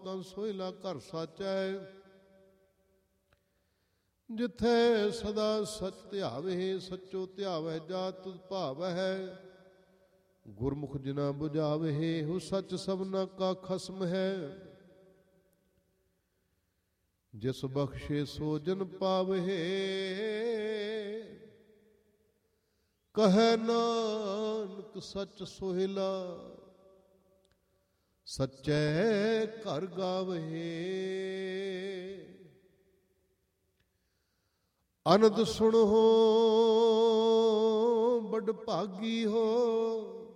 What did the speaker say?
ਤਾਂ ਸੋਹਿਲਾ ਘਰ ਸਾਚੈ। ਜਿੱਥੇ ਸਦਾ ਸਚ ਧਿਆਵੇ, ਸੱਚੋ ਧਿਆਵੈ ਜਾ ਤੁਧ ਭਾਵੈ। ਗੁਰਮੁਖ ਜਿਨਾ ਬੁਝਾਵੇ, ਹੋ ਸੱਚ ਸਭਨਾ ਕਾ ਖਸਮ ਹੈ। ਜਿਸ ਬਖਸ਼ੇ ਸੋ ਜਨ ਪਾਵਹਿ, ਕਹੈ ਨਾਨਕ ਸੱਚ ਸੋਹਿਲਾ। ਸੱਚੈ ਘਰ ਗਾਵਹਿ। ਅਨੰਦ ਸੁਣੋ ਬੜ ਭਾਗੀ ਹੋ,